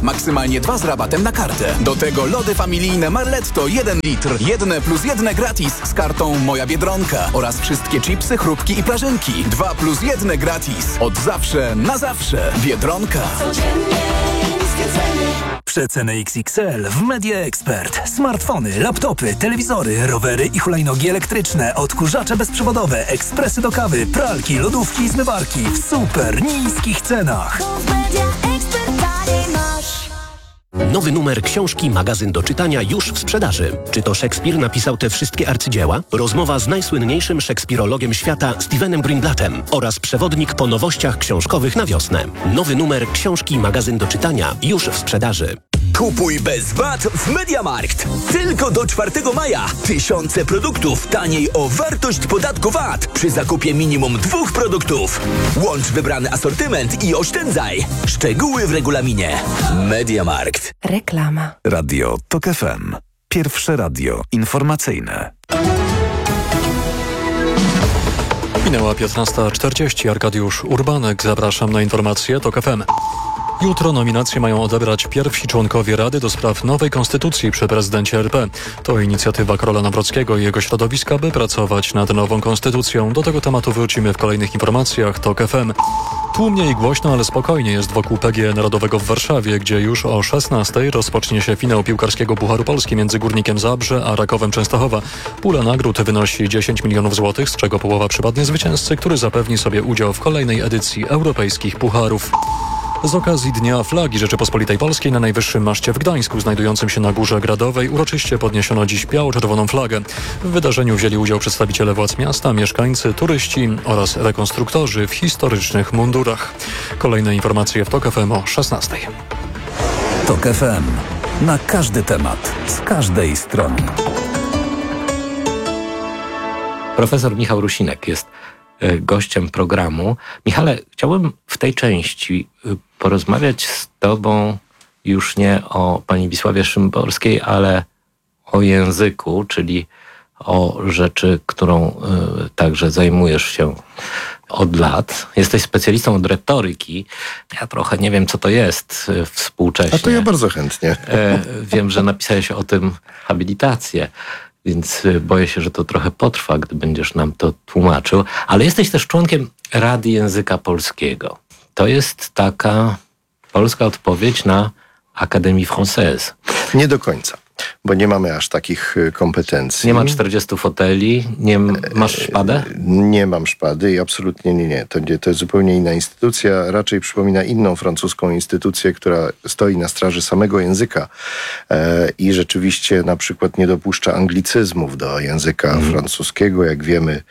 Maksymalnie 2 z rabatem na kartę. Do tego lody familijne Marletto 1 litr. 1 + 1 gratis z kartą Moja Biedronka. Oraz wszystkie chipsy, chrupki i prażynki. 2 + 1 gratis. Od zawsze na zawsze. Biedronka. Przeceny XXL w Media Expert. Smartfony, laptopy, telewizory, rowery i hulajnogi elektryczne, odkurzacze bezprzewodowe, ekspresy do kawy, pralki, lodówki i zmywarki w super niskich cenach. Nowy numer książki Magazyn do czytania już w sprzedaży. Czy to Szekspir napisał te wszystkie arcydzieła? Rozmowa z najsłynniejszym szekspirologiem świata Stevenem Greenblattem oraz przewodnik po nowościach książkowych na wiosnę. Nowy numer książki Magazyn do czytania już w sprzedaży. Kupuj bez VAT w MediaMarkt. Tylko do 4 maja. Tysiące produktów taniej o wartość podatku VAT przy zakupie minimum 2 produktów. Łącz wybrany asortyment i oszczędzaj. Szczegóły w regulaminie. MediaMarkt. Reklama. Radio TOK FM. Pierwsze radio informacyjne. Minęła 15:40. Arkadiusz Urbanek. Zapraszam na informacje TOK FM. Jutro nominacje mają odebrać pierwsi członkowie Rady do spraw nowej konstytucji przy prezydencie RP. To inicjatywa Karola Nawrockiego i jego środowiska, by pracować nad nową konstytucją. Do tego tematu wrócimy w kolejnych informacjach TOK FM. Tłumnie i głośno, ale spokojnie jest wokół PGE Narodowego w Warszawie, gdzie już o 16:00 rozpocznie się finał piłkarskiego Pucharu Polski między Górnikiem Zabrze a Rakowem Częstochowa. Pula nagród wynosi 10 milionów złotych, z czego połowa przypadnie zwycięzcy, który zapewni sobie udział w kolejnej edycji europejskich pucharów. Z okazji Dnia Flagi Rzeczypospolitej Polskiej na najwyższym maszcie w Gdańsku, znajdującym się na Górze Gradowej, uroczyście podniesiono dziś biało-czerwoną flagę. W wydarzeniu wzięli udział przedstawiciele władz miasta, mieszkańcy, turyści oraz rekonstruktorzy w historycznych mundurach. Kolejne informacje w TOK FM o 16:00. TOK FM. Na każdy temat, z każdej strony. Profesor Michał Rusinek jest gościem programu. Michale, chciałbym w tej części porozmawiać z tobą już nie o pani Wisławie Szymborskiej, ale o języku, czyli o rzeczy, którą także zajmujesz się od lat. Jesteś specjalistą od retoryki. Ja trochę nie wiem, co to jest współcześnie. A to ja bardzo chętnie. Wiem, że napisałeś o tym habilitację, więc boję się, że to trochę potrwa, gdy będziesz nam to tłumaczył. Ale jesteś też członkiem Rady Języka Polskiego. To jest taka polska odpowiedź na Académie Française. Nie do końca, bo nie mamy aż takich kompetencji. Nie ma 40 foteli, nie masz szpadę? Nie mam szpady i absolutnie nie. To jest zupełnie inna instytucja. Raczej przypomina inną francuską instytucję, która stoi na straży samego języka i rzeczywiście na przykład nie dopuszcza anglicyzmów do języka francuskiego. Jak wiemy,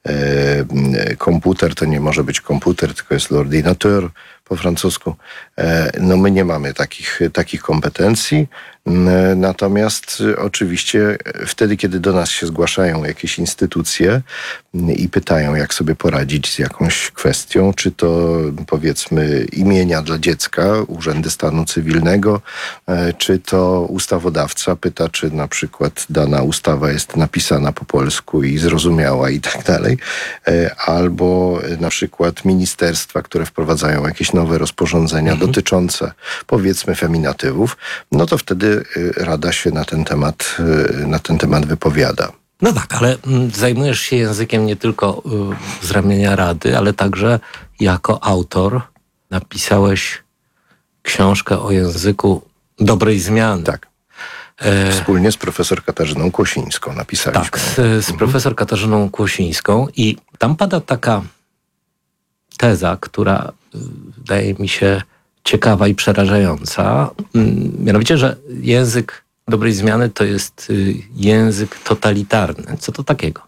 komputer to nie może być komputer, tylko jest l'ordinateur po francusku. No my nie mamy takich kompetencji. Natomiast oczywiście wtedy, kiedy do nas się zgłaszają jakieś instytucje i pytają, jak sobie poradzić z jakąś kwestią, czy to powiedzmy imienia dla dziecka, urzędy stanu cywilnego, czy to ustawodawca pyta, czy na przykład dana ustawa jest napisana po polsku i zrozumiała i tak dalej, albo na przykład ministerstwa, które wprowadzają jakieś nowe rozporządzenia dotyczące powiedzmy feminatywów, no to wtedy Rada się na ten temat wypowiada. No tak, ale zajmujesz się językiem nie tylko z ramienia Rady, ale także jako autor napisałeś książkę o języku dobrej zmiany. Tak. Wspólnie z profesor Katarzyną Kłosińską napisaliśmy. Tak, z profesor Katarzyną Kłosińską i tam pada taka teza, która wydaje mi się ciekawa i przerażająca. Mianowicie, że język dobrej zmiany to jest język totalitarny. Co to takiego?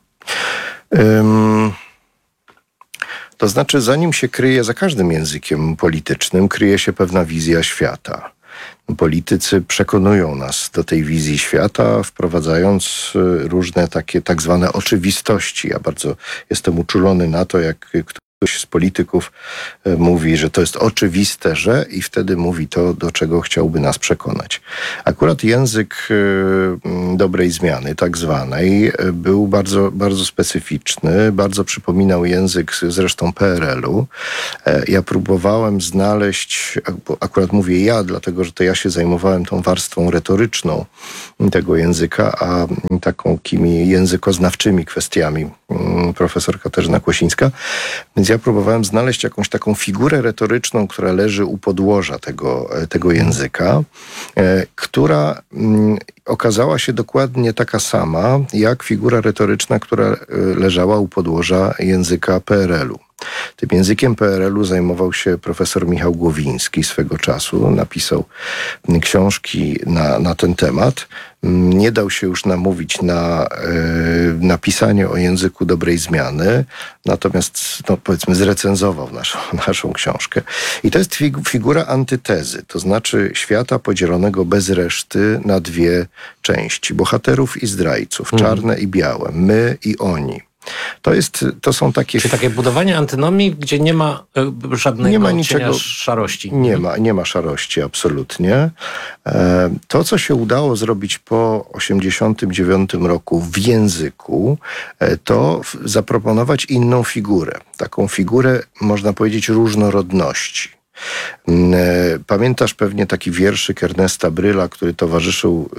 To znaczy, za nim się kryje, za każdym językiem politycznym kryje się pewna wizja świata. Politycy przekonują nas do tej wizji świata, wprowadzając różne takie tak zwane oczywistości. Ja bardzo jestem uczulony na to, jak Ktoś z polityków mówi, że to jest oczywiste, że i wtedy mówi to, do czego chciałby nas przekonać. Akurat język dobrej zmiany, tak zwanej, był bardzo, bardzo specyficzny, bardzo przypominał język zresztą PRL-u. Ja próbowałem znaleźć, akurat mówię ja, dlatego że to ja się zajmowałem tą warstwą retoryczną tego języka, a takimi językoznawczymi kwestiami profesor Katarzyna Kłosińska. Więc ja próbowałem znaleźć jakąś taką figurę retoryczną, która leży u podłoża tego języka, która okazała się dokładnie taka sama, jak figura retoryczna, która leżała u podłoża języka PRL-u. Tym językiem PRL-u zajmował się profesor Michał Głowiński swego czasu. Napisał książki na ten temat. Nie dał się już namówić na napisanie o języku dobrej zmiany, natomiast powiedzmy zrecenzował naszą książkę. I to jest figura antytezy, to znaczy świata podzielonego bez reszty na dwie części. Bohaterów i zdrajców, czarne i białe, my i oni. To są takie... Czyli takie budowanie antynomii, gdzie nie ma żadnego cienia szarości. Nie ma szarości, absolutnie. To, co się udało zrobić po 1989 roku w języku, to zaproponować inną figurę. Taką figurę, można powiedzieć, różnorodności. Pamiętasz pewnie taki wierszyk Ernesta Bryla, który towarzyszył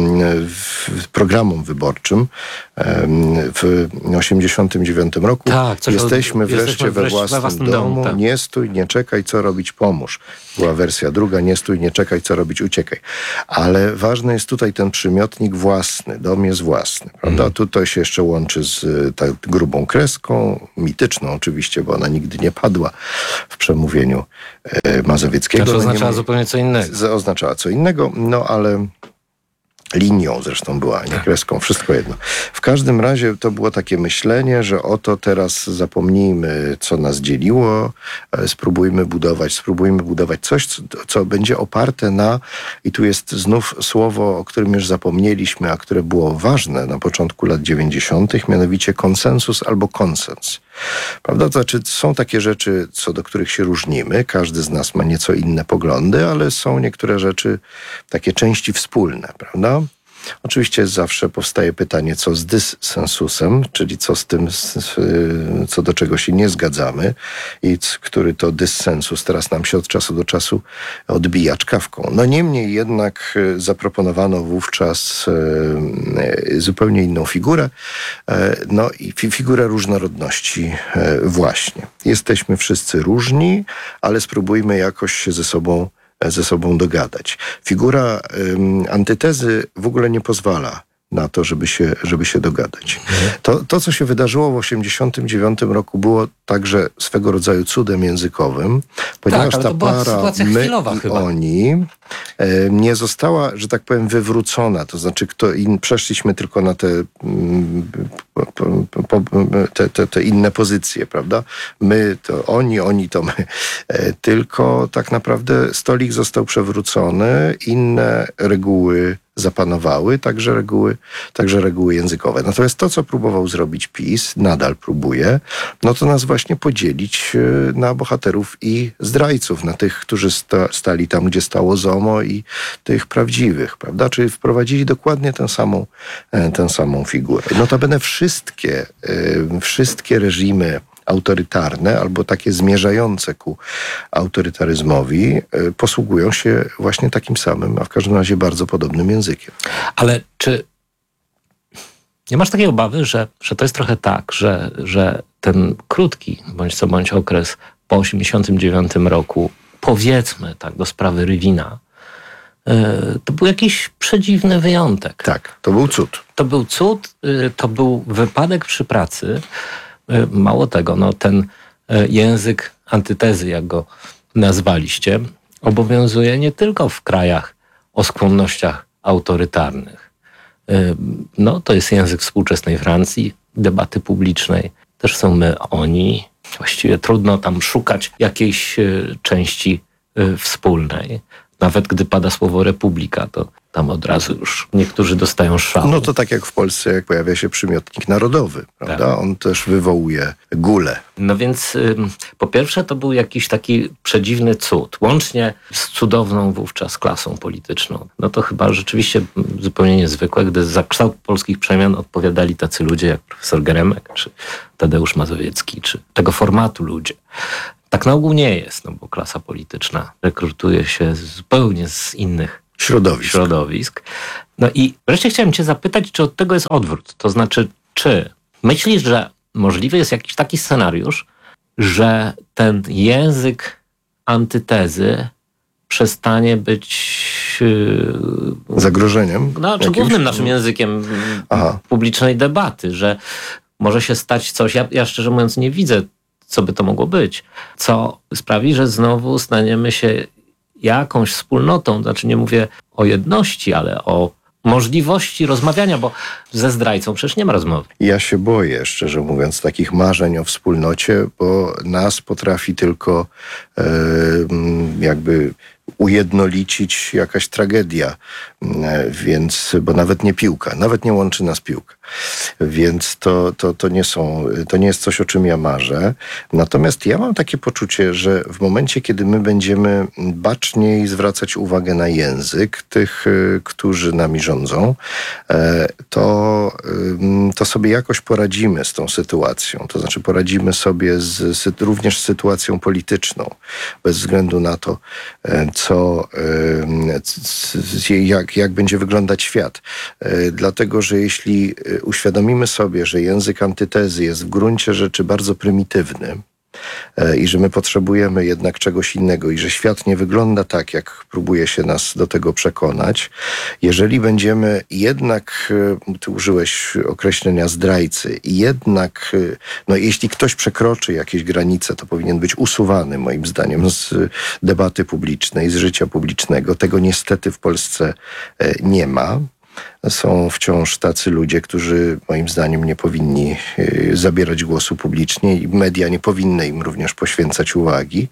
programom wyborczym w 1989 roku. Tak, jesteśmy wreszcie we własnym domu. Tak. Nie stój, nie czekaj, co robić, pomóż. Była wersja druga, nie stój, nie czekaj, co robić, uciekaj. Ale ważny jest tutaj ten przymiotnik własny. Dom jest własny, prawda? Tutaj się jeszcze łączy z tak grubą kreską, mityczną oczywiście, bo ona nigdy nie padła w przemówieniu Mazowieckiego. To oznaczała zupełnie co innego. Oznaczała co innego, ale linią zresztą była, nie kreską, wszystko jedno. W każdym razie to było takie myślenie, że oto teraz zapomnijmy, co nas dzieliło, spróbujmy budować coś, co będzie oparte na, i tu jest znów słowo, o którym już zapomnieliśmy, a które było ważne na początku lat 90., mianowicie konsensus albo konsens. Prawda? To znaczy, są takie rzeczy, co do których się różnimy. Każdy z nas ma nieco inne poglądy, ale są niektóre rzeczy, takie części wspólne, prawda? Oczywiście zawsze powstaje pytanie, co z dyssensusem, czyli co z tym, co do czego się nie zgadzamy i który to dyssensus teraz nam się od czasu do czasu odbija czkawką. Niemniej jednak zaproponowano wówczas zupełnie inną figurę, i figurę różnorodności właśnie. Jesteśmy wszyscy różni, ale spróbujmy jakoś się ze sobą dogadać. Figura antytezy w ogóle nie pozwala na to, żeby się dogadać. To, co się wydarzyło w 1989 roku, było także swego rodzaju cudem językowym, ponieważ ta para my i chyba. Oni nie została, że tak powiem, wywrócona. To znaczy, przeszliśmy tylko na te inne pozycje, prawda? My to oni to my. Tylko tak naprawdę stolik został przewrócony, inne reguły zapanowały, także reguły językowe. Natomiast to, co próbował zrobić PiS, nadal próbuje, to nas właśnie podzielić na bohaterów i zdrajców, na tych, którzy stali tam, gdzie stało ZOMO i tych prawdziwych, prawda? Czyli wprowadzili dokładnie tę samą figurę. Notabene wszystkie reżimy autorytarne albo takie zmierzające ku autorytaryzmowi posługują się właśnie takim samym, a w każdym razie bardzo podobnym językiem. Ale czy nie masz takiej obawy, że to jest trochę tak, że ten krótki bądź co bądź okres po 1989 roku, powiedzmy tak do sprawy Rywina, to był jakiś przedziwny wyjątek. Tak, to był cud. To był cud, to był wypadek przy pracy. Mało tego, ten język antytezy, jak go nazwaliście, obowiązuje nie tylko w krajach o skłonnościach autorytarnych. To jest język współczesnej Francji, debaty publicznej. Też są my, oni. Właściwie trudno tam szukać jakiejś części wspólnej. Nawet gdy pada słowo republika, to tam od razu już niektórzy dostają szału. No to tak jak w Polsce, jak pojawia się przymiotnik narodowy, prawda? Tak. On też wywołuje gulę. No więc po pierwsze to był jakiś taki przedziwny cud, łącznie z cudowną wówczas klasą polityczną. No to chyba rzeczywiście zupełnie niezwykłe, gdy za kształt polskich przemian odpowiadali tacy ludzie jak profesor Geremek, czy Tadeusz Mazowiecki, czy tego formatu ludzie. Tak na ogół nie jest, no bo klasa polityczna rekrutuje się zupełnie z innych środowisk. No i wreszcie chciałem cię zapytać, czy od tego jest odwrót? To znaczy, czy myślisz, że możliwy jest jakiś taki scenariusz, że ten język antytezy przestanie być zagrożeniem? No, czy głównym naszym językiem publicznej debaty, że może się stać coś, ja szczerze mówiąc nie widzę, co by to mogło być, co sprawi, że znowu staniemy się jakąś wspólnotą, znaczy nie mówię o jedności, ale o możliwości rozmawiania, bo ze zdrajcą przecież nie ma rozmowy. Ja się boję, szczerze mówiąc, takich marzeń o wspólnocie, bo nas potrafi tylko jakby ujednolicić jakaś tragedia, więc, bo nawet nie piłka, nawet nie łączy nas piłka. Więc to nie jest coś, o czym ja marzę. Natomiast ja mam takie poczucie, że w momencie, kiedy my będziemy baczniej zwracać uwagę na język tych, którzy nami rządzą, to sobie jakoś poradzimy z tą sytuacją. To znaczy poradzimy sobie również z sytuacją polityczną, bez względu na to, jak będzie wyglądać świat. Dlatego, że jeśli uświadomimy sobie, że język antytezy jest w gruncie rzeczy bardzo prymitywny i że my potrzebujemy jednak czegoś innego i że świat nie wygląda tak, jak próbuje się nas do tego przekonać, jeżeli będziemy jednak, ty użyłeś określenia zdrajcy, i jednak, no jeśli ktoś przekroczy jakieś granice, to powinien być usuwany, moim zdaniem, z debaty publicznej, z życia publicznego. Tego niestety w Polsce nie ma. Są wciąż tacy ludzie, którzy moim zdaniem nie powinni zabierać głosu publicznie i media nie powinny im również poświęcać uwagi.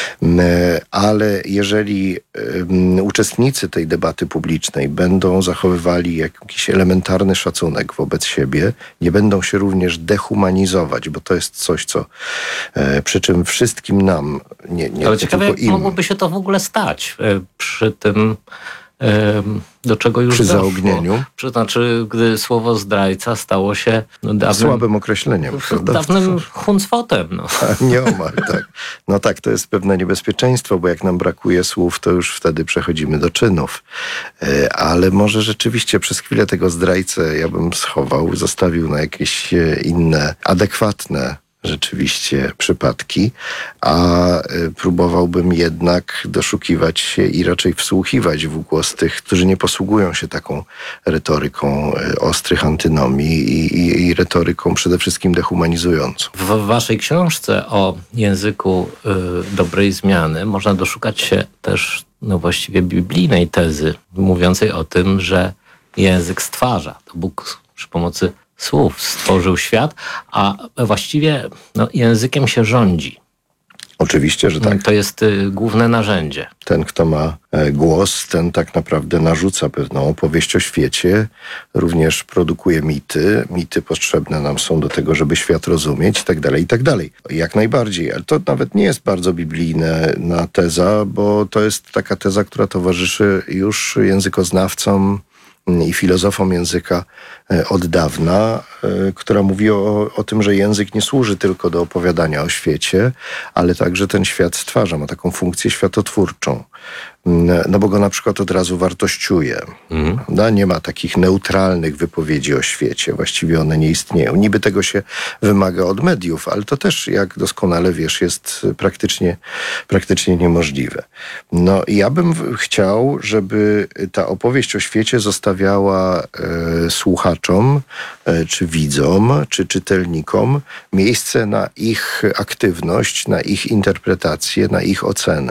Ale jeżeli uczestnicy tej debaty publicznej będą zachowywali jakiś elementarny szacunek wobec siebie, nie będą się również dehumanizować, bo to jest coś, co przy czym wszystkim nam, nie ale ciekawe, tylko im. Mogłoby się to w ogóle stać przy tym, do czego już przy doszło. zaognieniu. Znaczy, gdy słowo zdrajca stało się słabym określeniem. Dawnym huncwotem. No. Nieomal, tak. No tak, to jest pewne niebezpieczeństwo, bo jak nam brakuje słów, to już wtedy przechodzimy do czynów. Ale może rzeczywiście przez chwilę tego zdrajcę ja bym schował, zostawił na jakieś inne, adekwatne rzeczywiście przypadki, a próbowałbym jednak doszukiwać się i raczej wsłuchiwać w głos tych, którzy nie posługują się taką retoryką ostrych antynomii i retoryką przede wszystkim dehumanizującą. W waszej książce o języku dobrej zmiany można doszukać się też właściwie biblijnej tezy mówiącej o tym, że język stwarza. To Bóg przy pomocy słów stworzył świat, a właściwie językiem się rządzi. Oczywiście, że tak. To jest główne narzędzie. Ten, kto ma głos, ten tak naprawdę narzuca pewną opowieść o świecie, również produkuje mity. Mity potrzebne nam są do tego, żeby świat rozumieć i tak dalej, i tak dalej. Jak najbardziej, ale to nawet nie jest bardzo biblijna teza, bo to jest taka teza, która towarzyszy już językoznawcom i filozofom języka od dawna, która mówi o tym, że język nie służy tylko do opowiadania o świecie, ale także ten świat stwarza, ma taką funkcję światotwórczą. No bo go na przykład od razu wartościuje. Nie ma takich neutralnych wypowiedzi o świecie. Właściwie one nie istnieją. Niby tego się wymaga od mediów, ale to też, jak doskonale wiesz, jest praktycznie niemożliwe. No ja bym chciał, żeby ta opowieść o świecie zostawiała słuchaczom, czy widzom, czy czytelnikom miejsce na ich aktywność, na ich interpretację, na ich ocenę.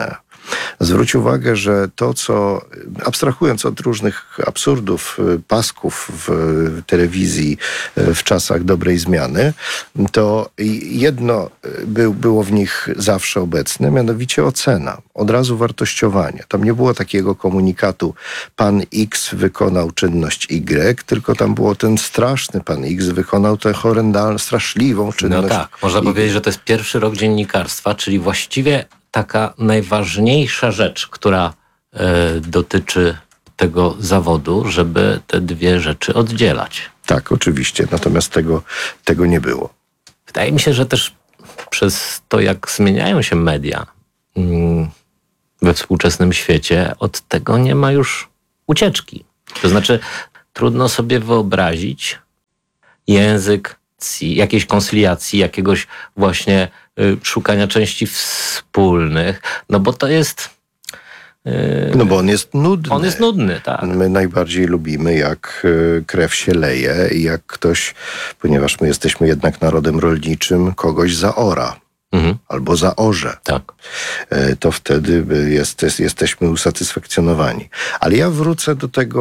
Zwróć uwagę, że to, co abstrahując od różnych absurdów, pasków w telewizji w czasach dobrej zmiany, to jedno było w nich zawsze obecne, mianowicie ocena, od razu wartościowanie. Tam nie było takiego komunikatu pan X wykonał czynność Y, tylko tam było ten straszny pan X wykonał tę horrendalną, straszliwą czynność. No tak, można powiedzieć, że to jest pierwszy rok dziennikarstwa, czyli właściwie taka najważniejsza rzecz, która dotyczy tego zawodu, żeby te dwie rzeczy oddzielać. Tak, oczywiście, natomiast tego nie było. Wydaje mi się, że też przez to, jak zmieniają się media we współczesnym świecie, od tego nie ma już ucieczki. To znaczy, trudno sobie wyobrazić język jakiejś koncyliacji, jakiegoś właśnie szukania części wspólnych, no bo to jest... No bo on jest nudny. On jest nudny, tak. My najbardziej lubimy, jak krew się leje i jak ktoś, ponieważ my jesteśmy jednak narodem rolniczym, kogoś zaora. Albo zaorze. Tak. To wtedy jesteśmy usatysfakcjonowani. Ale ja wrócę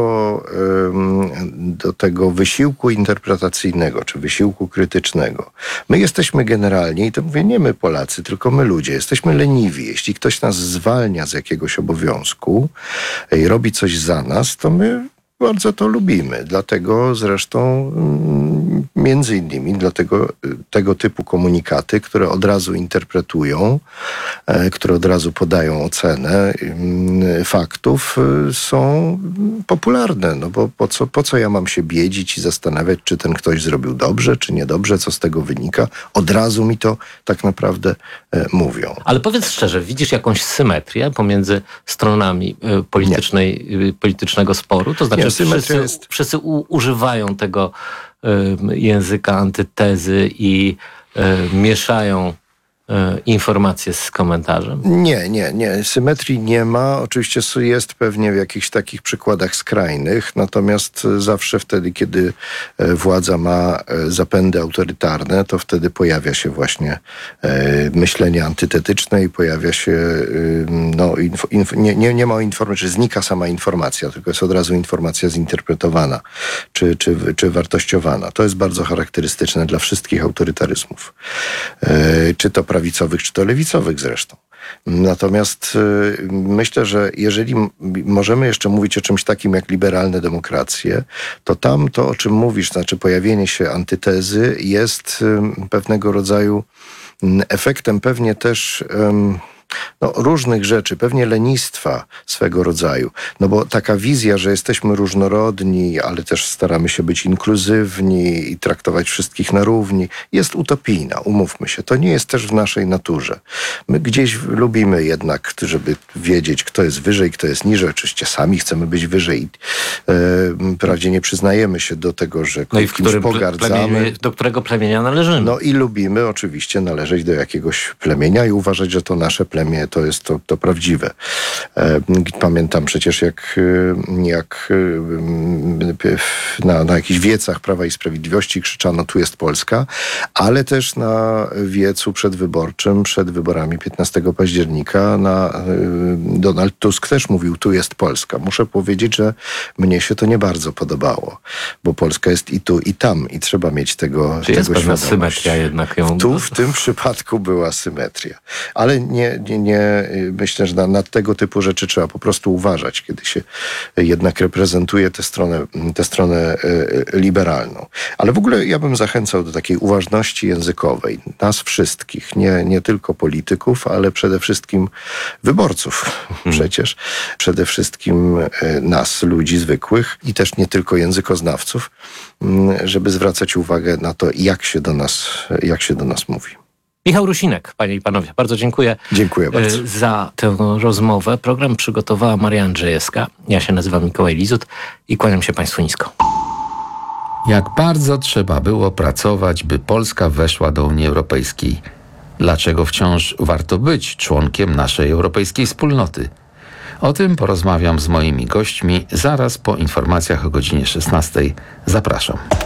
do tego wysiłku interpretacyjnego, czy wysiłku krytycznego. My jesteśmy generalnie, i to mówię nie my Polacy, tylko my ludzie, jesteśmy leniwi. Jeśli ktoś nas zwalnia z jakiegoś obowiązku i robi coś za nas, to my bardzo to lubimy. Dlatego zresztą między innymi dlatego tego typu komunikaty, które od razu interpretują, które od razu podają ocenę faktów, są popularne. No bo po co ja mam się biedzić i zastanawiać, czy ten ktoś zrobił dobrze, czy niedobrze, co z tego wynika? Od razu mi to tak naprawdę mówią. Ale powiedz szczerze, widzisz jakąś symetrię pomiędzy stronami politycznego sporu? To znaczy, wszyscy używają tego języka antytezy i mieszają informacje z komentarzem? Nie. Symetrii nie ma. Oczywiście jest pewnie w jakichś takich przykładach skrajnych, natomiast zawsze wtedy, kiedy władza ma zapędy autorytarne, to wtedy pojawia się właśnie myślenie antytetyczne i pojawia się nie ma informacji, że znika sama informacja, tylko jest od razu informacja zinterpretowana czy wartościowana. To jest bardzo charakterystyczne dla wszystkich autorytaryzmów. Czy to prawicowych, czy to lewicowych zresztą. Natomiast myślę, że jeżeli możemy jeszcze mówić o czymś takim jak liberalne demokracje, to tam to, o czym mówisz, znaczy pojawienie się antytezy, jest pewnego rodzaju efektem pewnie też różnych rzeczy, pewnie lenistwa swego rodzaju. No bo taka wizja, że jesteśmy różnorodni, ale też staramy się być inkluzywni i traktować wszystkich na równi, jest utopijna, umówmy się. To nie jest też w naszej naturze. My gdzieś lubimy jednak, żeby wiedzieć, kto jest wyżej, kto jest niżej. Oczywiście sami chcemy być wyżej. Wprawdzie nie przyznajemy się do tego, że kimś pogardzamy. Do którego plemienia należymy. No i lubimy oczywiście należeć do jakiegoś plemienia i uważać, że to nasze plemię to jest to prawdziwe. Pamiętam przecież jak na jakichś wiecach Prawa i Sprawiedliwości krzyczano tu jest Polska, ale też na wiecu przedwyborczym, przed wyborami 15 października Donald Tusk też mówił tu jest Polska. Muszę powiedzieć, że mnie się to nie bardzo podobało, bo Polska jest i tu i tam i trzeba mieć tego jest pewna świadomość. symetria jednak ją... W tym przypadku była symetria. Ale nie myślę, że na tego typu rzeczy trzeba po prostu uważać, kiedy się jednak reprezentuje tę stronę liberalną. Ale w ogóle ja bym zachęcał do takiej uważności językowej. Nas wszystkich, nie tylko polityków, ale przede wszystkim wyborców przecież. Przede wszystkim nas, ludzi zwykłych i też nie tylko językoznawców, żeby zwracać uwagę na to, jak się do nas mówi. Michał Rusinek, panie i panowie, bardzo dziękuję. Dziękuję bardzo. Za tę rozmowę. Program przygotowała Maria Andrzejewska. Ja się nazywam Mikołaj Lizut i kłaniam się państwu nisko. Jak bardzo trzeba było pracować, by Polska weszła do Unii Europejskiej. Dlaczego wciąż warto być członkiem naszej europejskiej wspólnoty? O tym porozmawiam z moimi gośćmi zaraz po informacjach o godzinie 16. Zapraszam.